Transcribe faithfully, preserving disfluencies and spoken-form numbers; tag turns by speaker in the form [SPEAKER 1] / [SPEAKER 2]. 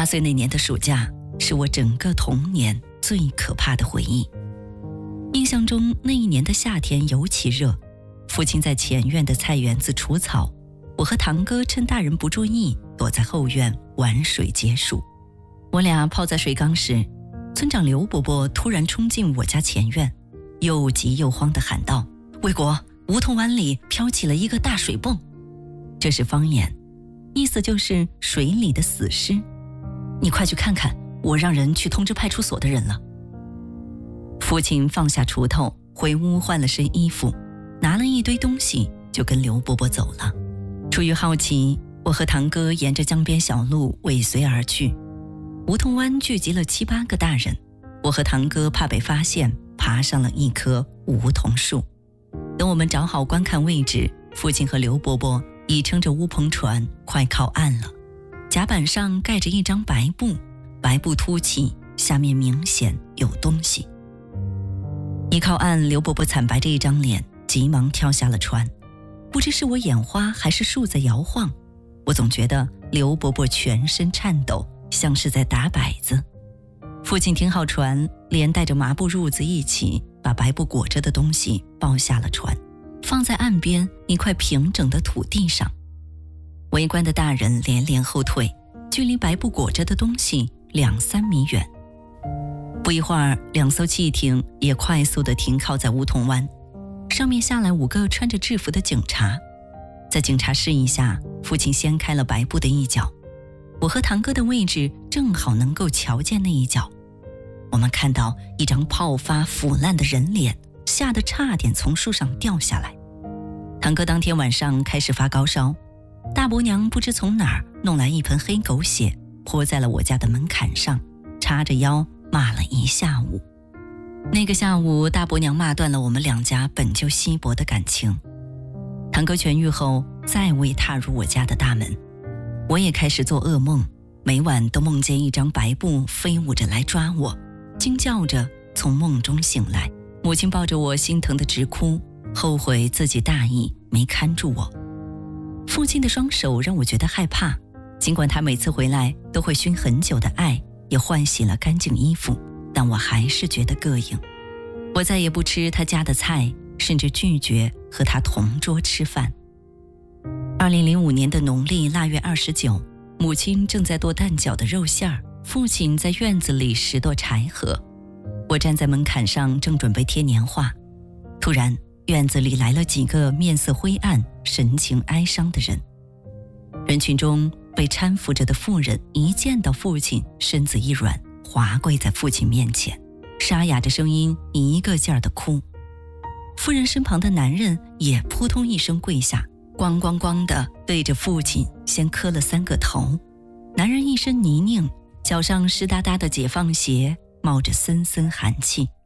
[SPEAKER 1] 八岁那年的暑假，是我整个童年最可怕的回忆。印象中那一年的夏天尤其热，父亲在前院的菜园子除草，我和堂哥趁大人不注意，躲在后院玩水解暑。我俩泡在水缸时，村长刘伯伯突然冲进我家前院，又急又慌地喊道：“卫国，梧桐湾里飘起了一个大水泵。”这是方言，意思就是水里的死尸。你快去看看，我让人去通知派出所的人了。父亲放下锄头，回屋换了身衣服，拿了一堆东西就跟刘伯伯走了。出于好奇，我和堂哥沿着江边小路尾随而去。梧桐湾聚集了七八个大人，我和堂哥怕被发现，爬上了一棵梧桐树。等我们找好观看位置，父亲和刘伯伯已撑着乌篷船快靠岸了。甲板上盖着一张白布，白布凸起，下面明显有东西。一靠岸，刘伯伯惨白着一张脸，急忙跳下了船。不知是我眼花还是树在摇晃，我总觉得刘伯伯全身颤抖，像是在打摆子。父亲停好船，连带着麻布褥子一起把白布裹着的东西抱下了船，放在岸边一块平整的土地上。围观的大人连连后退，距离白布裹着的东西两三米远。不一会儿，两艘汽艇也快速地停靠在梧桐湾，上面下来五个穿着制服的警察。在警察示意下，父亲掀开了白布的一角，我和堂哥的位置正好能够瞧见那一角。我们看到一张泡发腐烂的人脸，吓得差点从树上掉下来。堂哥当天晚上开始发高烧，大伯娘不知从哪儿弄来一盆黑狗血，泼在了我家的门槛上，叉着腰骂了一下午。那个下午，大伯娘骂断了我们两家本就稀薄的感情。堂哥痊愈后，再未踏入我家的大门。我也开始做噩梦，每晚都梦见一张白布飞舞着来抓我，惊叫着从梦中醒来。母亲抱着我心疼的直哭，后悔自己大意没看住我。父亲的双手让我觉得害怕，尽管他每次回来都会熏很久的爱，也换洗了干净衣服，但我还是觉得膈应。我再也不吃他家的菜，甚至拒绝和他同桌吃饭。二零零五年的农历腊月二十九，母亲正在剁蛋饺的肉馅儿，父亲在院子里拾掇柴禾。我站在门槛上，正准备贴年画，突然院子里来了几个面色灰暗、神情哀伤的人。人群中被搀扶着的妇人一见到父亲，身子一软，滑跪在父亲面前，沙哑着声音一个劲儿地哭。妇人身旁的男人也扑通一声跪下，咣咣咣地对着父亲先磕了三个头。男人一身泥泞，脚上湿哒哒的解放鞋冒着森森寒气。